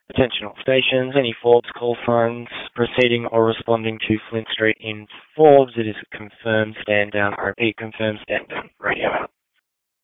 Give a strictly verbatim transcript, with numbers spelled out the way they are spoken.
Attention all stations, any Forbes call signs proceeding or responding to Flint Street in Forbes. It is a confirmed stand down. I repeat, confirmed stand down. Radio out.